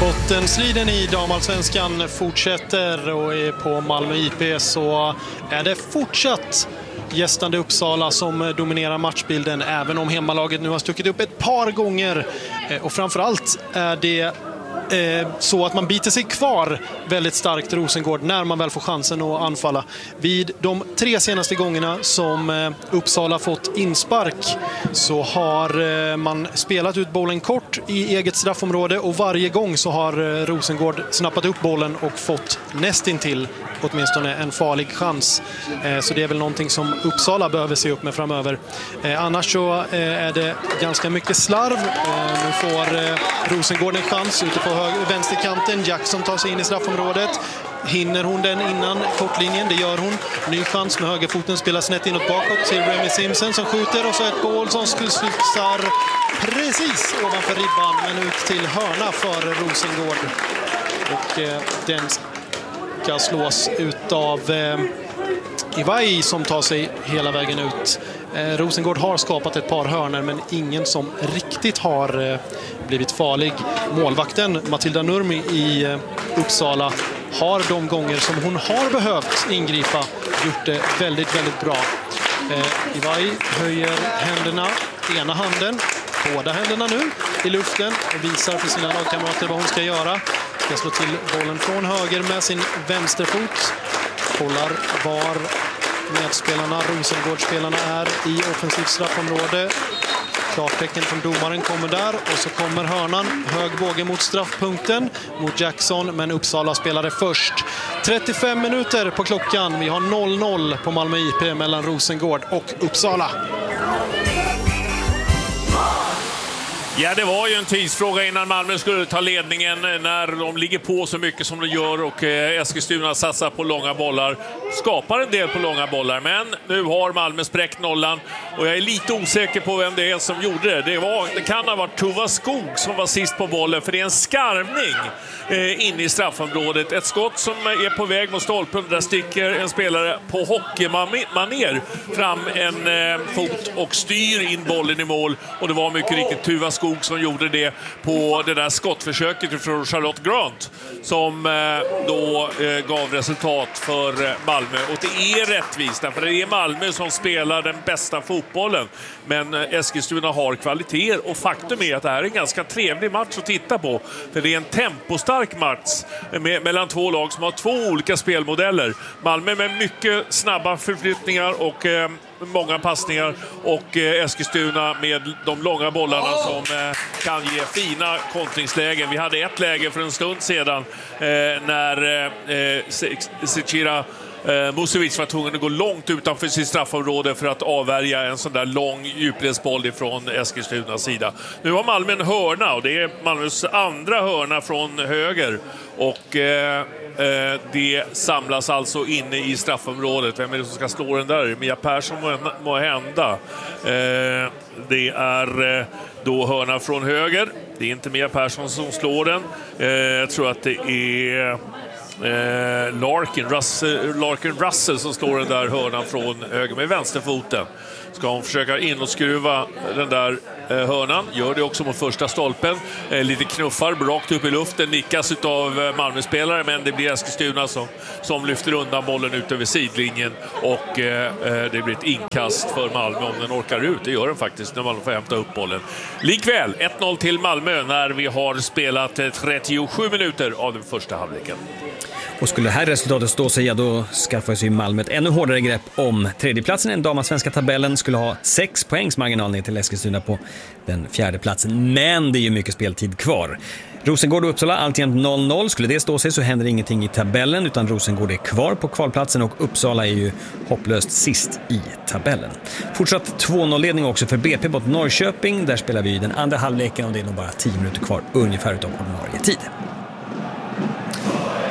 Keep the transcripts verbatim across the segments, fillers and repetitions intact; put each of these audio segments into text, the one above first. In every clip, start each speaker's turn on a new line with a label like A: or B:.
A: Bottenstriden i damallsvenskan fortsätter och är på Malmö I P så är det fortsatt gästande Uppsala som dominerar matchbilden, även om hemmalaget nu har stuckit upp ett par gånger. Och framförallt är det Eh, så att man biter sig kvar väldigt starkt Rosengård när man väl får chansen att anfalla. Vid de tre senaste gångerna som eh, Uppsala fått inspark så har eh, man spelat ut bollen kort i eget straffområde, och varje gång så har eh, Rosengård snappat upp bollen och fått nästintill åtminstone en farlig chans. Eh, så det är väl någonting som Uppsala behöver se upp med framöver. Eh, annars så eh, är det ganska mycket slarv. Eh, nu får eh, Rosengård en chans ute på höger, vänsterkanten. Jackson tar sig in i straffområdet. Hinner hon den innan kortlinjen? Det gör hon. Ny chans med högerfoten, spelar snett inåt bakåt till Remy Simpson som skjuter, och så ett mål som studsar precis ovanför ribban, men ut till hörna för Rosengård. Och eh, den ska slås utav eh, Iwai som tar sig hela vägen ut. Eh, Rosengård har skapat ett par hörner, men ingen som riktigt har eh, blivit farlig. Målvakten Matilda Nurmi i eh, Uppsala har de gånger som hon har behövt ingripa gjort det väldigt, väldigt bra. Eh, Iwai höjer händerna, ena handen, båda händerna nu i luften, och visar för sina lagkamrater vad hon ska göra. Ska slå till bollen från höger med sin vänsterfot. Kollar var medspelarna, Rosengårdsspelarna, är i offensivt straffområde. Klartecken från domaren kommer där, och så kommer hörnan. Hög båge mot straffpunkten mot Jackson, men Uppsala spelade först. trettiofem minuter på klockan. Vi har noll noll på Malmö I P mellan Rosengård och Uppsala.
B: Ja, det var ju en tidsfråga innan Malmö skulle ta ledningen när de ligger på så mycket som de gör, och Eskilstuna satsar på långa bollar. Skapar en del på långa bollar, men nu har Malmö spräckt nollan, och jag är lite osäker på vem det är som gjorde det. Det, var, det kan ha varit Tuva Skog som var sist på bollen, för det är en skarvning eh, inne i straffområdet. Ett skott som är på väg mot stolpen, där sticker en spelare på hockeymaner fram en eh, fot och styr in bollen i mål, och det var mycket riktigt Tuva Skog som gjorde det på det där skottförsöket från Charlotte Grant som eh, då eh, gav resultat för eh, Malmö. Och det är rättvist, för det är Malmö som spelar den bästa fotbollen. Men eh, Eskilstuna har kvaliteter, och faktum är att det här är en ganska trevlig match att titta på. För det är en tempostark match med, mellan två lag som har två olika spelmodeller. Malmö med mycket snabba förflyttningar och eh, många passningar, och eh, Eskilstuna med de långa bollarna som eh, kan ge fina kontringslägen. Vi hade ett läge för en stund sedan eh, när eh, Zecira eh, Musovic var tvungen att gå långt utanför sitt straffområde för att avvärja en sån där lång djupledsboll ifrån Eskilstunas sida. Nu har Malmö en hörna, och det är Malmös andra hörna från höger, och eh, Eh, det samlas alltså inne i straffområdet. Vem är det som ska slå den där? Mia Persson må, må hända. Eh, det är eh, då hörna från höger. Det är inte Mia Persson som slår den. Eh, jag tror att det är eh, Larkin, Russell, Larkin Russell som slår den där hörnan från höger med vänsterfoten. Ska hon försöka in och skruva den där eh, hörnan. Gör det också mot första stolpen. Eh, lite knuffar rakt upp i luften. Nickas av eh, Malmö-spelare, men det blir Eskilstuna som, som lyfter undan bollen ut över sidlinjen. Och eh, det blir ett inkast för Malmö om den orkar ut. Det gör den faktiskt när man får hämta upp bollen. Likväl, ett noll till Malmö när vi har spelat trettiosju minuter av den första halvleken.
C: Och skulle det här resultatet stå sig, ja, då skaffar sig Malmö ett ännu hårdare grepp om tredjeplatsen. En damallsvenska tabellen skulle ha sex poängs marginal ner till Eskilstuna på den fjärde platsen. Men det är ju mycket speltid kvar. Rosengård och Uppsala alltjämt noll noll. Skulle det stå sig så händer ingenting i tabellen, utan Rosengård är kvar på kvalplatsen, och Uppsala är ju hopplöst sist i tabellen. Fortsatt två noll-ledning också för B P mot Norrköping. Där spelar vi den andra halvleken, och det är nog bara tio minuter kvar ungefär utav ordinarie tid.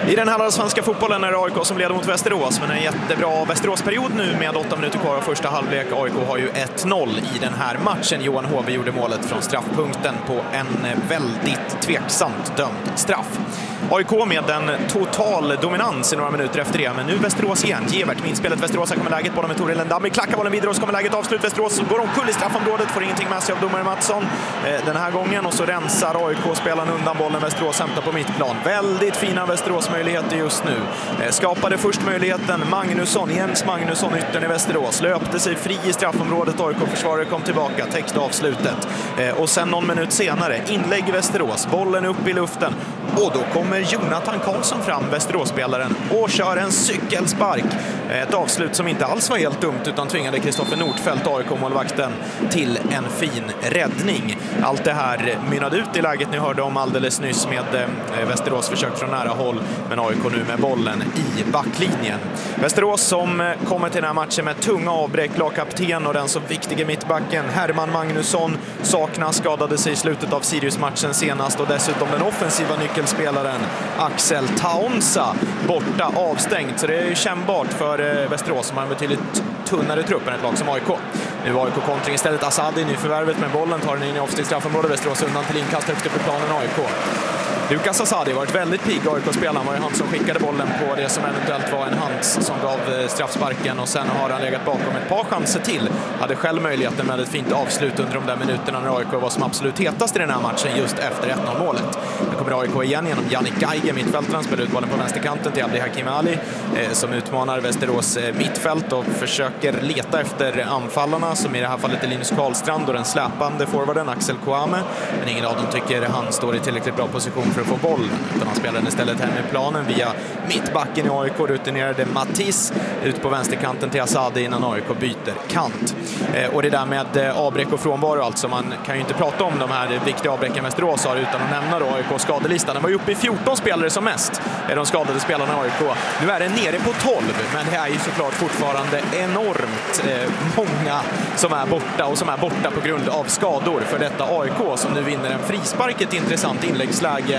D: I den här svenska fotbollen är det A I K som leder mot Västerås, men en jättebra Västeråsperiod nu med åtta minuter kvar av första halvlek. A I K har ju ett noll i den här matchen. Johan Håbe gjorde målet från straffpunkten på en väldigt tveksamt dömd straff. A I K med en total dominans i några minuter efter det, men nu Västerås igen. Gevert med inspelet, Västerås, här kommer läget, bollen med Toril Endami, klackar bollen vidare och så kommer läget avslut. Västerås går omkull i straffområdet, får ingenting med sig av domare Mattsson den här gången, och så rensar A I K-spelaren undan bollen. Västerås hämtar på mittplan. Väldigt fina Västerås-möjligheter just nu. Skapade först möjligheten Magnusson, Jens Magnusson, yttern i Västerås, löpte sig fri i straffområdet. A I K-försvarare kom tillbaka, täckte avslutet, och sen någon minut senare inlägg i Västerås, bollen upp i luften, och då kommer Jonathan Karlsson fram, Västeråsspelaren, och kör en cykelspark. Ett avslut som inte alls var helt dumt, utan tvingade Kristoffer Nordfeldt, A I K-målvakten, till en fin räddning. Allt det här mynnade ut i läget ni hörde om alldeles nyss med eh, Västerås försök från nära håll, men A I K nu med bollen i backlinjen. Västerås som eh, kommer till den här matchen med tunga avbräck, lagkapten och den så viktiga mittbacken Herman Magnusson saknas, skadade sig i slutet av Sirius-matchen senast, och dessutom den offensiva nyckelspelaren Axel Taonsa borta, avstängt, så det är ju kännbart för eh, Västerås som har en betydligt tunnare trupp än ett lag som A I K. Nu A I K-kontring istället, Asadi nyförvärvet med bollen, tar den in i offensivt straffområde, Västerås undan till inkast högst upp i planen A I K. Lukas Asadi har varit väldigt pigg, A I K-spelaren, var ju han som skickade bollen på det som eventuellt var en hand som gav straffsparken, och sen har han legat bakom ett par chanser till. Hade själv möjligheten med ett fint avslut under de där minuterna när A I K var som absolut hetast i den här matchen just efter ett noll-målet. Nu kommer A I K igen genom Jannik Geiger, mittfältaren, spelar ut bollen på vänsterkanten till Abdi Hakim Ali eh, som utmanar Västerås eh, mittfält och försöker leta efter anfallarna, som i det här fallet är Linus Karlstrand och den släpande forwarden Axel Kouame, men ingen av dem tycker han står i tillräckligt bra position för att få bollen, utan han spelar den istället hem i planen via mittbacken i A I K, rutinerade Mattis ut på vänsterkanten till Asadi innan A I K byter kant. Eh, och det där med eh, avbräck och frånvaro, alltså man kan ju inte prata om de här viktiga avbräcken Västerås har utan att nämna då A I K-skadelistan. Den var ju uppe i fjorton spelare som mest är de skadade spelarna i A I K. Nu är den nere på tolv, men det är ju såklart fortfarande enormt eh, många som är borta och som är borta på grund av skador för detta A I K som nu vinner en frispark, ett intressant inläggsläge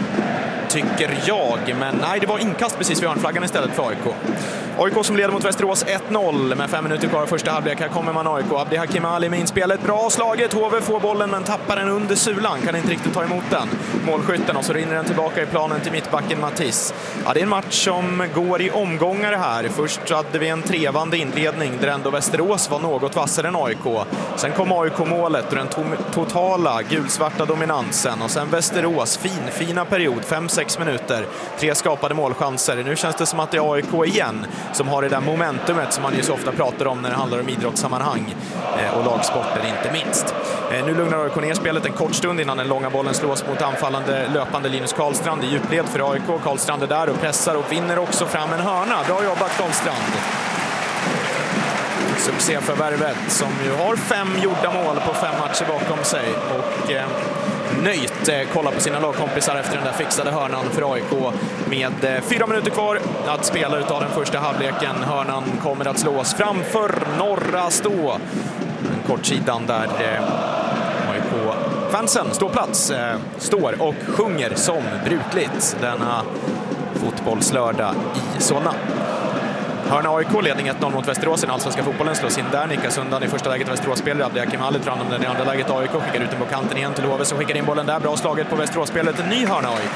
D: tycker jag, men nej, det var inkast precis vid hörnflaggan istället för A I K. A I K som leder mot Västerås ett noll med fem minuter kvar första halvlek. Här kommer man A I K. Abdi Hakim Ali med inspelet. Bra slaget. H V får bollen men tappar den under sulan. Kan inte riktigt ta emot den. Målskytten, och så rinner den tillbaka i planen till mittbacken Mattis. Ja, det är en match som går i omgångar här. Först hade vi en trevande inledning där ändå Västerås var något vassare än A I K. Sen kom A I K-målet och den to- totala gulsvarta dominansen. Och sen Västerås fin, fina period. fem sex minuter. Tre skapade målchanser. Nu känns det som att det är A I K igen som har det där momentumet som man ju så ofta pratar om när det handlar om idrottssammanhang eh, och lagsporter inte minst. Eh, nu lugnar A I K ner spelet en kort stund innan den långa bollen slås mot anfallande löpande Linus Karlstrand i djupled för A I K. Karlstrand är där och pressar och vinner också fram en hörna. Bra jobbat Karlstrand. Succéförvärvet som ju har fem gjorda mål på fem matcher bakom sig och eh, nöjt eh, kolla på sina lagkompisar efter den där fixade hörnan för A I K med eh, fyra minuter kvar att spela utav den första halvleken. Hörnan kommer att slås framför norra stå. Den kortsidan där eh, A I K-fansen står plats, eh, står och sjunger som brukligt denna fotbollslördag i Solna. Hörna A I K, ledning ett noll mot Västerås i den allsvenska fotbollen, slås in där, nickas undan i första läget Västerås-spelare, Abdi Hakim Ali tar hand om den i andra läget A I K, skickar ut den på kanten igen till H V som skickar in bollen där, bra slaget på Västerås-spelet, en ny hörna A I K.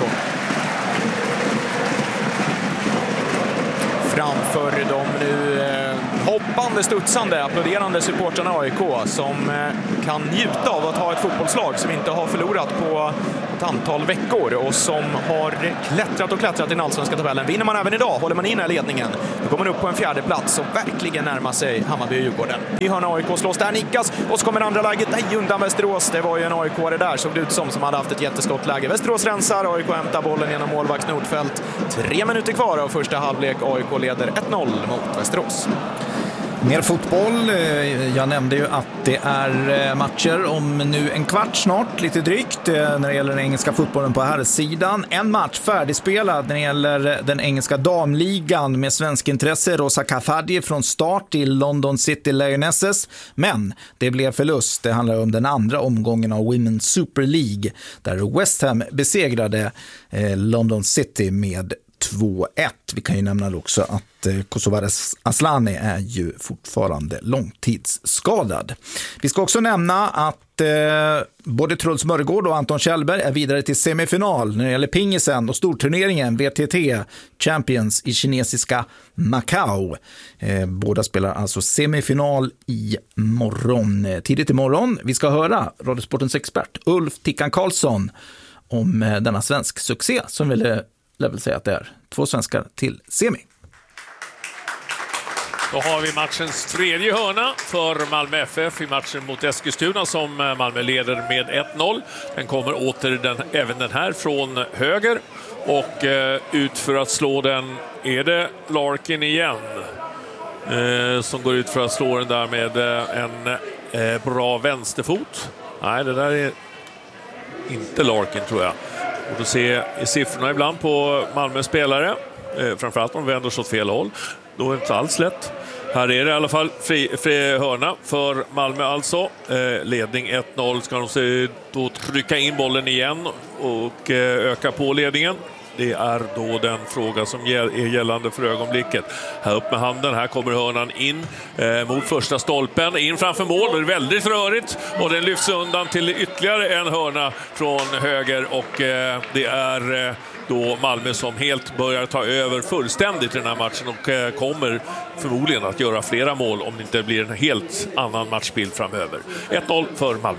D: Framför de nu eh, hoppande, studsande, applåderande supportrarna A I K som eh, kan njuta av att ha ett fotbollslag som inte har förlorat på ett antal veckor och som har klättrat och klättrat i den allsvenska tabellen. Vinner man även idag, håller man in i ledningen, då kommer man upp på en fjärde plats och verkligen närmar sig Hammarby och Djurgården. I hörna A I K slås där, nickas och så kommer andra läget, nej, undan Västerås. Det var ju en A I K-are där, såg det ut som, som hade haft ett jätteskottläge. Västerås rensar, A I K hämtar bollen genom målvakt Nordfeldt. Tre minuter kvar av första halvlek, A I K leder ett noll mot Västerås.
E: Mer fotboll. Jag nämnde ju att det är matcher om nu en kvart snart, lite drygt, när det gäller den engelska fotbollen på här sidan. En match färdigspelad när det gäller den engelska damligan med svensk intresse. Rosa Kathadi från start i London City Lionesses. Men det blev förlust. Det handlar om den andra omgången av Women's Super League där West Ham besegrade London City med två ett. Vi kan ju nämna också att Kosovares Aslani är ju fortfarande långtidsskadad. Vi ska också nämna att eh, både Truls Mörgård och Anton Kjellberg är vidare till semifinal när det gäller pingisen och storturneringen V T T Champions i kinesiska Macau. Eh, båda spelar alltså semifinal i morgon, eh, tidigt imorgon. Vi ska höra Radiosportens expert Ulf Tickan Karlsson om eh, denna svensk succé som vill Jag vill säga att det är två svenskar till semi.
B: Då har vi matchens tredje hörna för Malmö F F i matchen mot Eskilstuna som Malmö leder med ett noll. Den kommer åter den, även den här från höger. Och eh, ut för att slå den är det Larkin igen. Eh, som går ut för att slå den där med eh, en eh, bra vänsterfot. Nej, det där är inte Larkin tror jag. Och då ser i siffrorna ibland på Malmös spelare, eh, framförallt om de vänder sig åt fel håll. Då är det inte alls lätt. Här är det i alla fall fri, fri hörna för Malmö alltså. Eh, ledning ett noll ska de se, då trycka in bollen igen och eh, öka på ledningen. Det är då den fråga som är gällande för ögonblicket. Här upp med handen, här kommer hörnan in eh, mot första stolpen, in framför mål. Det är väldigt rörigt och den lyfts undan till ytterligare en hörna från höger och eh, det är eh, då Malmö som helt börjar ta över fullständigt i den här matchen och eh, kommer förmodligen att göra flera mål om det inte blir en helt annan matchbild framöver. ett noll för Malmö.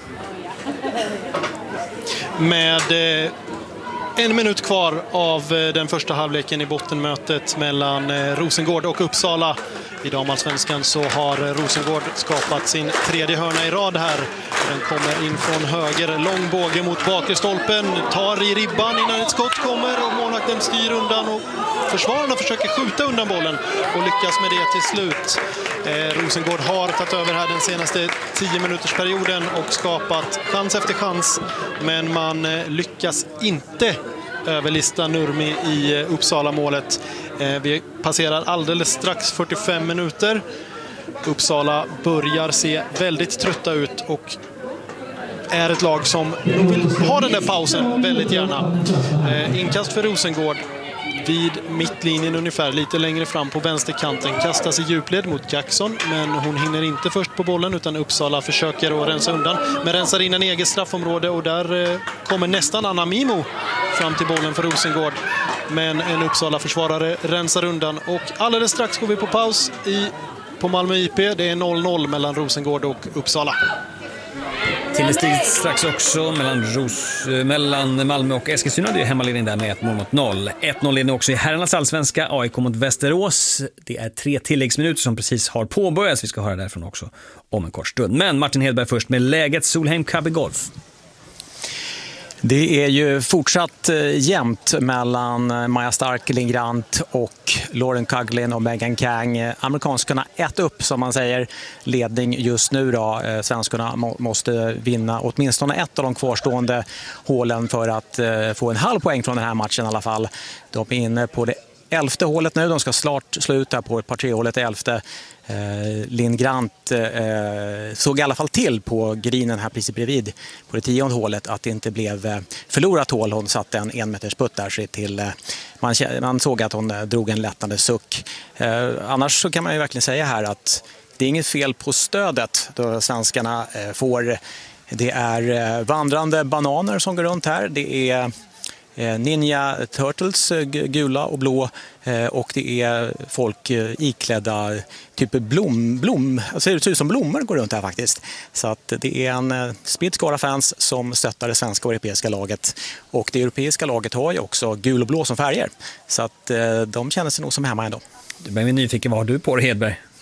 A: Med eh... En minut kvar av den första halvleken i bottenmötet mellan Rosengård och Uppsala. I damallsvenskan så har Rosengård skapat sin tredje hörna i rad här. Den kommer in från höger, lång båge mot bakre stolpen, tar i ribban innan ett skott kommer och målvakten styr undan och försvararna försöker skjuta undan bollen och lyckas med det till slut. Eh, Rosengård har tagit över här den senaste tio minuters perioden och skapat chans efter chans, men man eh, lyckas inte överlista Nurmi i eh, Uppsala-målet. Eh, vi passerar alldeles strax fyrtiofem minuter. Uppsala börjar se väldigt trötta ut och är ett lag som vill ha den där pausen väldigt gärna. Eh, inkast för Rosengård vid mittlinjen ungefär, lite längre fram på vänsterkanten. Kastas i djupled mot Jackson, men hon hinner inte först på bollen utan Uppsala försöker att rensa undan. Men rensar in en eget straffområde och där eh, kommer nästan Anna Mimo fram till bollen för Rosengård. Men en Uppsala-försvarare rensar undan och alldeles strax går vi på paus i, på Malmö I P. Det är noll noll mellan Rosengård och Uppsala.
C: Tilläggsstid strax också mellan, Ros, mellan Malmö och Eskilstuna. Det är hemmaledning där med ett mål mot noll. ett noll ledning också i herrarnas allsvenska. A I K mot Västerås. Det är tre tilläggsminuter som precis har påbörjats. Vi ska höra därifrån också om en kort stund. Men Martin Hedberg först med läget Solheim Cubby Golf.
F: Det är ju fortsatt jämnt mellan Maja Stark, Lingrant och Lauren Coughlin och Megan Kang. Amerikanskarna ett upp som man säger, ledning just nu då. Svenskarna må, måste vinna åtminstone ett av de kvarstående hålen för att eh, få en halv poäng från den här matchen i alla fall. De är inne på det elfte hålet nu, de ska snart sluta på ett par tre hålet i elfte. Eh, Lingrant eh, såg i alla fall till på grinen här precis bredvid på det tionde hålet att det inte blev eh, förlorat hål. Hon satte en en meters putt där sig till eh, man, man såg att hon eh, drog en lättande suck. Eh, annars så kan man ju verkligen säga här att det är inget fel på stödet då svenskarna eh, får. Det är eh, vandrande bananer som går runt här. Det är Ninja Turtles, gula och blå, och det är folk iklädda typ blom, blom, alltså det ser ut som blommor går runt här faktiskt. Så att det är en spridd skara fans som stöttar det svenska och europeiska laget, och det europeiska laget har ju också gul och blå som färger, så att de känner sig nog som hemma ändå.
C: Du blir nyfiken, vad har du på dig, Hedberg?